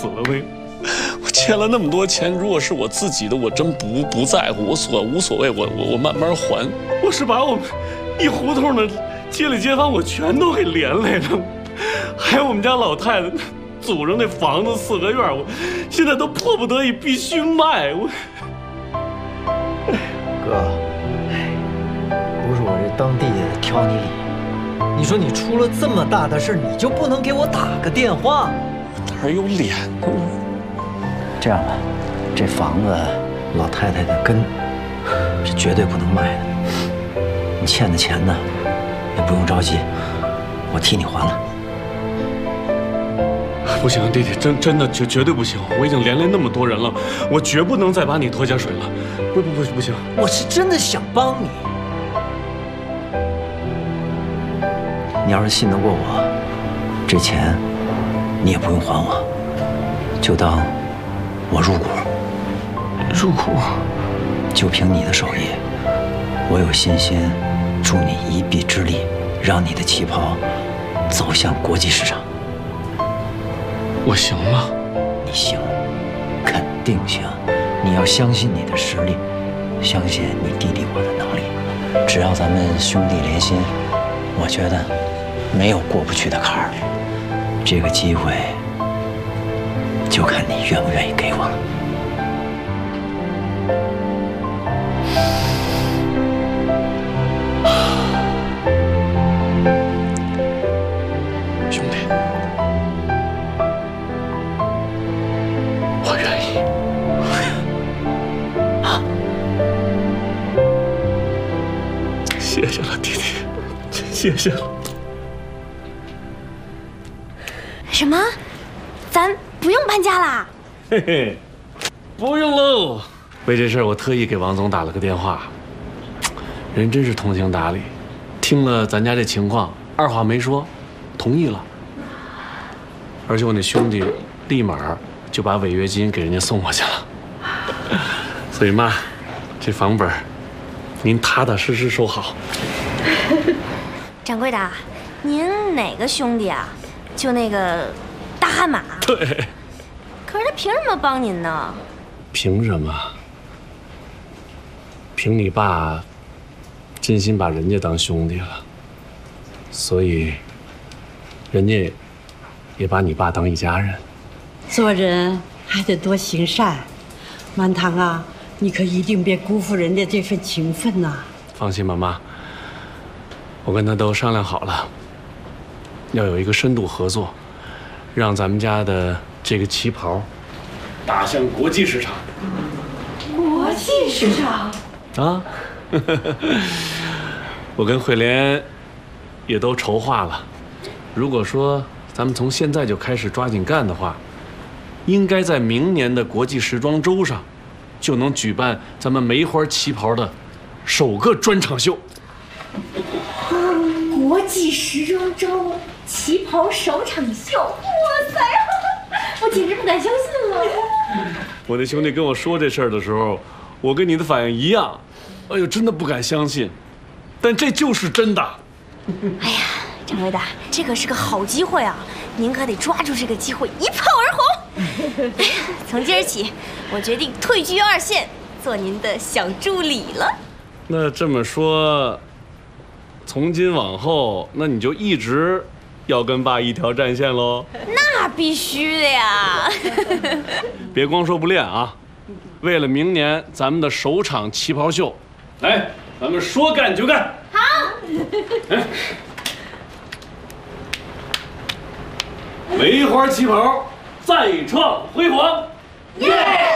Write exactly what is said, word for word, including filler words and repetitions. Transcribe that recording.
死了那个。我欠了那么多钱，如果是我自己的，我真不不在乎，我所无所谓，我我我慢慢还。我是把我们一胡同的街里街坊我全都给连累了，还有我们家老太太祖上那房子四合院，我现在都迫不得已必须卖。我哥，不是我这当弟弟的挑你理，你说你出了这么大的事，你就不能给我打个电话？ 哪有脸呢？ 这样吧，这房子老太太的根是绝对不能卖的。你欠的钱呢，也不用着急，我替你还了。 不行，弟弟，真真的绝绝对不行！我已经连累那么多人了，我绝不能再把你拖下水了。不不不不行！ 我是真的想帮你。你要是信得过我，这钱你也不用还我，就当我入股。 入股？ 就凭你的手艺，我有信心助你一臂之力，让你的旗袍走向国际市场。 我行吗？ 你行，肯定行。你要相信你的实力，相信你弟弟我的能力。只要咱们兄弟连心，我觉得没有过不去的坎儿。这个机会就看你愿不愿意给我了。 兄弟，我愿意。 啊！ 谢谢了，弟弟，谢谢了。 什么？咱不用搬家啦？ 嘿嘿，不用喽。为这事儿，我特意给王总打了个电话，人真是通情达理，听了咱家这情况，二话没说，同意了。而且我那兄弟立马就把违约金给人家送过去了。所以妈，这房本您踏踏实实收好。 掌柜的，您哪个兄弟啊？就那个大悍马？ 对。 可是他凭什么帮您呢？ 凭什么？凭你爸真心把人家当兄弟了，所以人家也把你爸当一家人。 做人还得多行善，满堂啊，你可一定别辜负人家这份情分呐。 放心吧，妈，我跟他都商量好了，要有一个深度合作，让咱们家的这个旗袍打向国际市场。 国际市场啊！我跟慧莲也都筹划了，如果说咱们从现在就开始抓紧干的话，应该在明年的国际时装周上就能举办咱们梅花旗袍的首个专场秀。 国际时装周旗袍首场秀，哇塞，我简直不敢相信了。 我那兄弟跟我说这事儿的时候，我跟你的反应一样，哎呦，真的不敢相信，但这就是真的。 哎呀，掌柜的，这可是个好机会啊，您可得抓住这个机会，一炮而红。哎呀，从今儿起，我决定退居二线，做您的小助理了。 那这么说，从今往后，那你就一直要跟爸一条战线喽？ 那必须的呀！ 别光说不练啊！为了明年咱们的首场旗袍秀，来，咱们说干就干。 好。 哎，梅花旗袍再创辉煌！耶！